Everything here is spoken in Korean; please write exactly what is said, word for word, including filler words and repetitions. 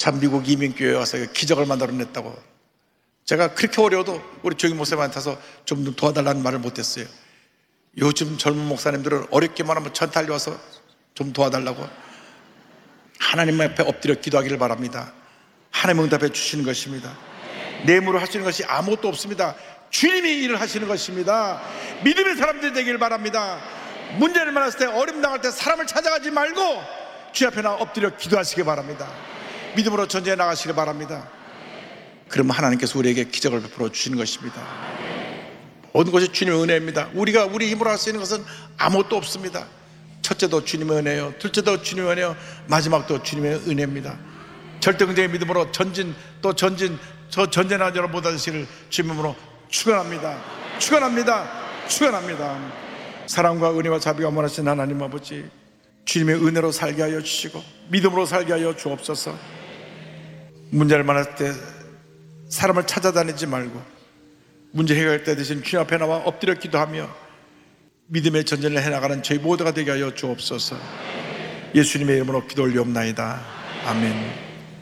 참 미국 이민교회에 와서 기적을 만들어냈다고. 제가 그렇게 어려워도 우리 조기 목사님한테서 좀 도와달라는 말을 못했어요. 요즘 젊은 목사님들은 어렵기만 하면 전 달려와서 좀 도와달라고. 하나님 앞에 엎드려 기도하기를 바랍니다. 하나님 응답해 주시는 것입니다. 내 힘으로 하시는 것이 아무것도 없습니다. 주님이 일을 하시는 것입니다. 믿음의 사람들이 되길 바랍니다. 문제를 만났을 때, 어려움 당할 때 사람을 찾아가지 말고 주 앞에 나 엎드려 기도하시기 바랍니다. 믿음으로 전쟁에 나가시기 바랍니다. 그러면 하나님께서 우리에게 기적을 베풀어 주시는 것입니다. 모든 것이 주님의 은혜입니다. 우리가 우리 힘으로 할 수 있는 것은 아무것도 없습니다. 첫째도 주님의 은혜요, 둘째도 주님의 은혜요, 마지막도 주님의 은혜입니다. 절대 긍정의 믿음으로 전진 또 전진, 저 전진하지를 못하시기를 주님으로 축원합니다. 축원합니다. 축원합니다. 사랑과 은혜와 자비가 원하신 하나님 아버지, 주님의 은혜로 살게 하여 주시고 믿음으로 살게 하여 주옵소서. 문제를 만날 때 사람을 찾아다니지 말고 문제 해결할 때 대신 주님 앞에 나와 엎드려 기도하며 믿음의 전쟁을 해나가는 저희 모두가 되게 하여 주옵소서. 예수님의 이름으로 기도 올리옵나이다. 아멘.